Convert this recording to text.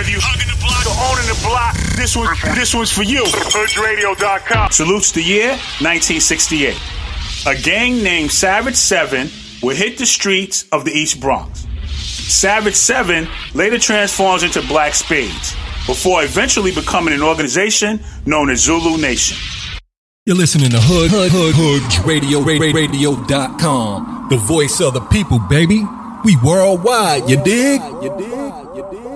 Whether you hugging the block or owning the block, this one's for you. HoodRadio.com. Salutes the year 1968. A gang named Savage 7 would hit the streets of the East Bronx. Savage 7 later transforms into Black Spades, before eventually becoming an organization known as Zulu Nation. You're listening to HoodRadio.com, the voice of the people, baby. We worldwide, you dig?